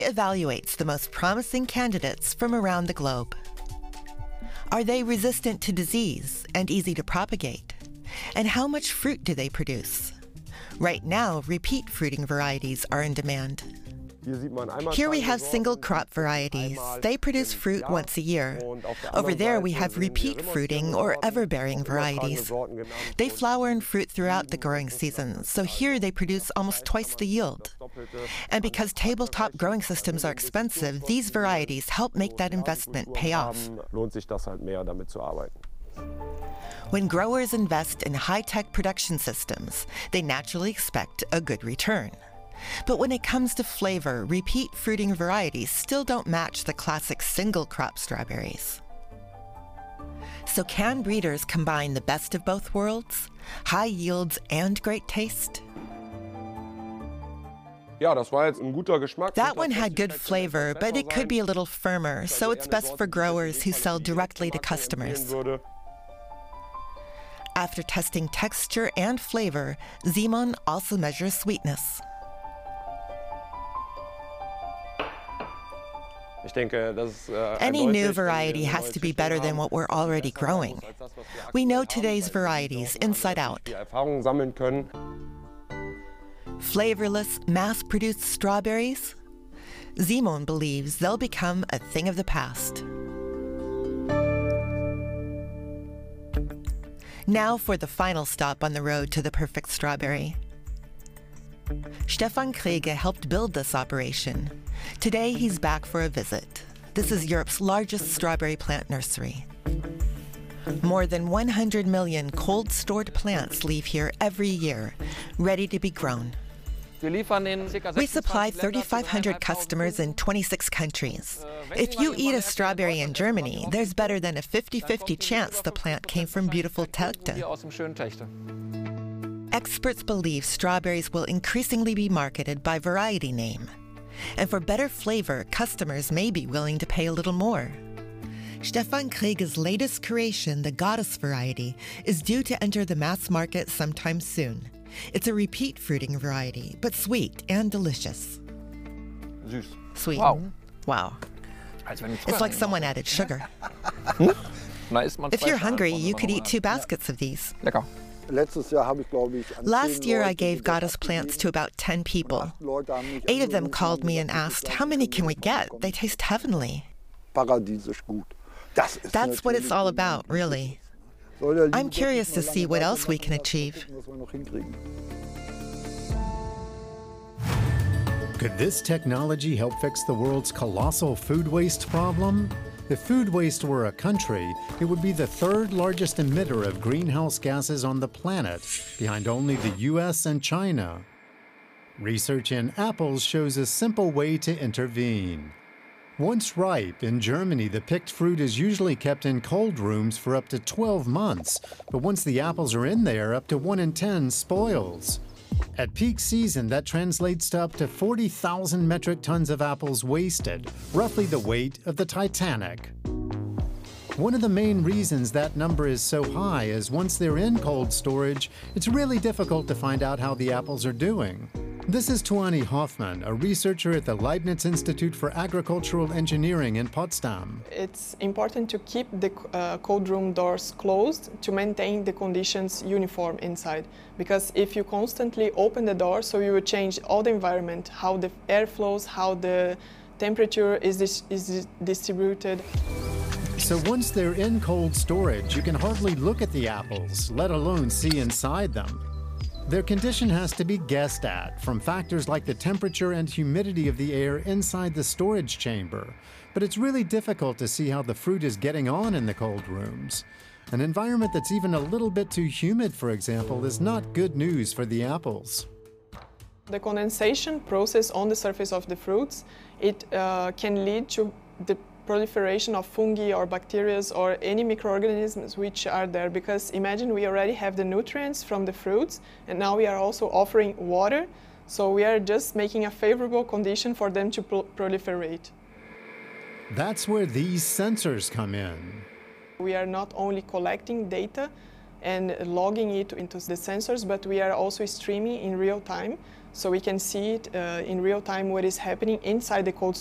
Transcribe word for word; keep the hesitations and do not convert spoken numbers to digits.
evaluates the most promising candidates from around the globe. Are they resistant to disease and easy to propagate? And how much fruit do they produce? Right now, repeat fruiting varieties are in demand. Here we have single crop varieties. They produce fruit once a year. Over there we have repeat fruiting or ever-bearing varieties. They flower and fruit throughout the growing season, so here they produce almost twice the yield. And because tabletop growing systems are expensive, these varieties help make that investment pay off. When growers invest in high-tech production systems, they naturally expect a good return. But when it comes to flavor, repeat fruiting varieties still don't match the classic single-crop strawberries. So can breeders combine the best of both worlds? High yields and great taste? That one had good flavor, but it could be a little firmer, so it's best for growers who sell directly to customers. After testing texture and flavor, Simon also measures sweetness. Any new variety has to be better than what we're already growing. We know today's varieties inside out. Flavorless, mass-produced strawberries? Simon believes they'll become a thing of the past. Now for the final stop on the road to the perfect strawberry. Stefan Kriege helped build this operation. Today he's back for a visit. This is Europe's largest strawberry plant nursery. More than one hundred million cold-stored plants leave here every year, ready to be grown. We supply thirty-five hundred customers in twenty-six countries. If you eat a strawberry in Germany, there's better than a fifty fifty chance the plant came from beautiful Telgte. Experts believe strawberries will increasingly be marketed by variety name. And for better flavor, customers may be willing to pay a little more. Stefan Kriege's latest creation, the Goddess variety, is due to enter the mass market sometime soon. It's a repeat fruiting variety, but sweet and delicious. Sweet. Wow. Wow. It's like someone added sugar. If you're hungry, you could eat two baskets of these. Lecker. Last year, I gave Goddess plants to about ten people. Eight of them called me and asked, how many can we get? They taste heavenly. That's what it's all about, really. I'm curious to see what else we can achieve. Could this technology help fix the world's colossal food waste problem? If food waste were a country, it would be the third largest emitter of greenhouse gases on the planet, behind only the U S and China. Research in apples shows a simple way to intervene. Once ripe, in Germany, the picked fruit is usually kept in cold rooms for up to twelve months, but once the apples are in there, up to one in ten spoils. At peak season, that translates to up to forty thousand metric tons of apples wasted, roughly the weight of the Titanic. One of the main reasons that number is so high is once they're in cold storage, it's really difficult to find out how the apples are doing. This is Tuani Hoffmann, a researcher at the Leibniz Institute for Agricultural Engineering in Potsdam. It's important to keep the uh, cold room doors closed to maintain the conditions uniform inside. Because if you constantly open the door, so you will change all the environment, how the air flows, how the temperature is, dis is distributed. So once they're in cold storage, you can hardly look at the apples, let alone see inside them. Their condition has to be guessed at from factors like the temperature and humidity of the air inside the storage chamber. But it's really difficult to see how the fruit is getting on in the cold rooms. An environment that's even a little bit too humid, for example, is not good news for the apples. The condensation process on the surface of the fruits, it uh, can lead to the proliferation of fungi or bacteria or any microorganisms which are there, because imagine we already have the nutrients from the fruits and now we are also offering water, so we are just making a favorable condition for them to pro proliferate. That's where these sensors come in. We are not only collecting data and logging it into the sensors, but we are also streaming in real time. so we can see it uh, in real time what is happening inside the cold